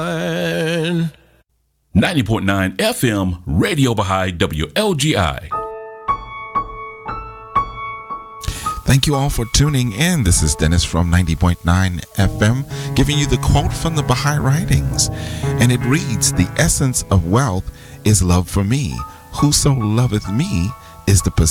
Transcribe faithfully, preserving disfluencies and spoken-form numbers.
ninety point nine F M, Radio Baha'i, W L G I. Thank you all for tuning in. This is Dennis from ninety point nine F M, giving you the quote from the Baha'i Writings. And it reads, "The essence of wealth is love for me. Whoso loveth me is the